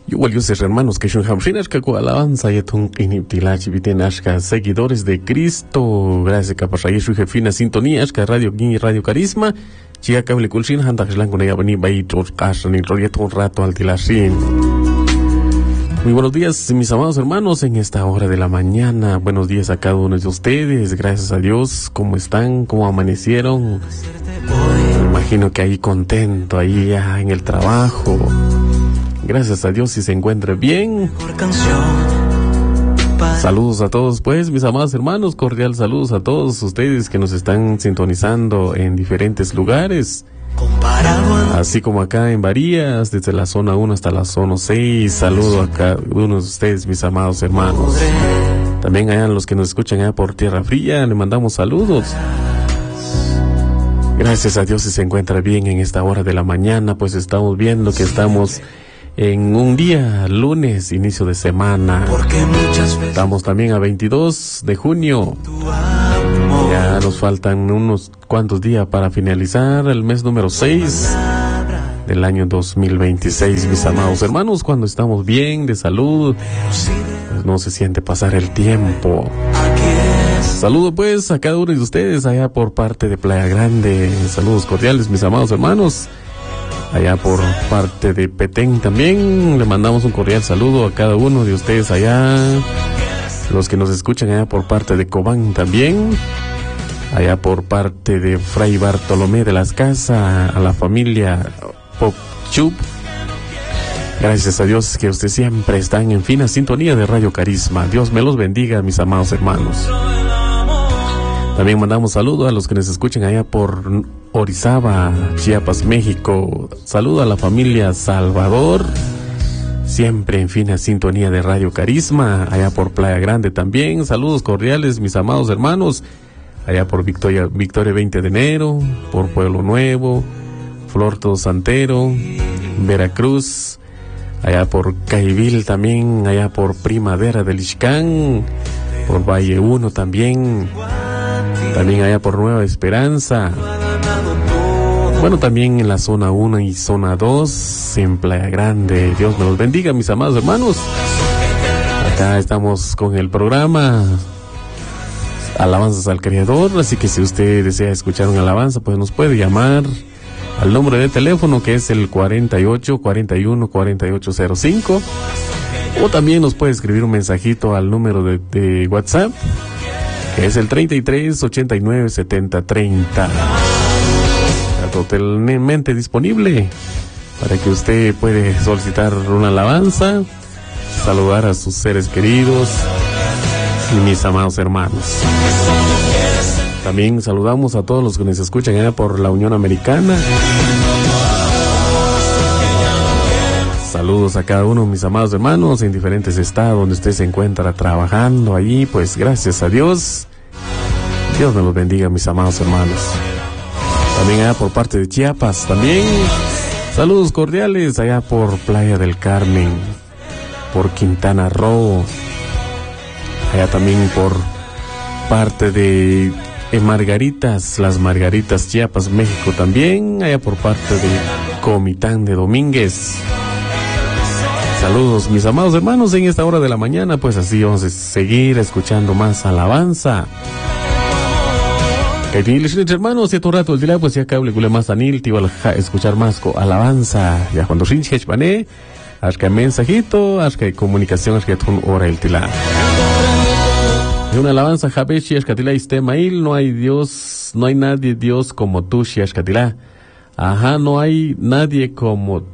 Igual yo sé, hermanos, que son hamshinas que alabanza y un iniptilachi vitenashka seguidores de Cristo. Gracias a pasar su jefina sintonías que Radio Guini Radio Carisma. Chica cable culchin hantaxlan con ella venir baitos casan y rolleto un rato al tilashin. Muy buenos días, mis amados hermanos, en esta hora de la mañana. Buenos días a cada uno de ustedes. Gracias a Dios. ¿Cómo están? ¿Cómo amanecieron? Me imagino que ahí contento, ahí ya en el trabajo. Gracias a Dios si se encuentra bien. Saludos a todos, pues, mis amados hermanos. Cordial saludos a todos ustedes que nos están sintonizando en diferentes lugares. Así como acá en Varías, desde la zona 1 hasta la zona 6. Saludo a cada uno de ustedes, mis amados hermanos. También a los que nos escuchan allá por Tierra Fría, le mandamos saludos. Gracias a Dios si se encuentra bien en esta hora de la mañana, pues estamos viendo que estamos en un día lunes, inicio de semana. Estamos también a 22 de junio. Ya nos faltan unos cuantos días para finalizar el mes número 6 del año 2026, mis amados hermanos. Cuando estamos bien de salud, pues no se siente pasar el tiempo. Saludo pues a cada uno de ustedes allá por parte de Playa Grande. Saludos cordiales, mis amados hermanos. Allá por parte de Petén también le mandamos un cordial saludo a cada uno de ustedes allá. Los que nos escuchan allá por parte de Cobán también. Allá por parte de Fray Bartolomé de las Casas, a la familia Popchup. Gracias a Dios que ustedes siempre están en fina sintonía de Radio Carisma. Dios me los bendiga, mis amados hermanos. También mandamos saludos a los que nos escuchan allá por Orizaba, Chiapas, México. Saludo a la familia Salvador, siempre en fina sintonía de Radio Carisma. Allá por Playa Grande también. Saludos cordiales, mis amados hermanos. Allá por Victoria 20 de enero, por Pueblo Nuevo, Flor Todo Santero, Veracruz. Allá por Caibil también, allá por Primavera del Ixcán, por Valle 1 también. También allá por Nueva Esperanza. Bueno, también en la zona 1 y zona 2, en Playa Grande. Dios me los bendiga, mis amados hermanos. Acá estamos con el programa Alabanzas al Creador. Así que si usted desea escuchar una alabanza, pues nos puede llamar al número de teléfono que es el 48 41 4805. O también nos puede escribir un mensajito al número de WhatsApp, que es el 33 89 70 30. Está totalmente disponible para que usted puede solicitar una alabanza, saludar a sus seres queridos y mis amados hermanos. También saludamos a todos los que nos escuchan allá por la Unión Americana. Saludos a cada uno, mis amados hermanos, en diferentes estados donde usted se encuentra trabajando allí, pues gracias a Dios. Dios me los bendiga, mis amados hermanos. También allá por parte de Chiapas, también saludos cordiales allá por Playa del Carmen, por Quintana Roo, allá también por parte de Margaritas, las Margaritas, Chiapas, México también, allá por parte de Comitán de Domínguez. Saludos, mis amados hermanos, en esta hora de la mañana, pues así vamos a seguir escuchando más alabanza. Hermanos, y a todo rato el día, pues ya cable gule más anil, te iba a escuchar más alabanza. Ya cuando rinche chpané, hasta mensajito, hasta comunicación, hasta un hora el tila. Es una alabanza, Jabeshi, hasta tila istemail, no hay Dios, no hay nadie Dios como tú, hasta tila. Ajá, no hay nadie como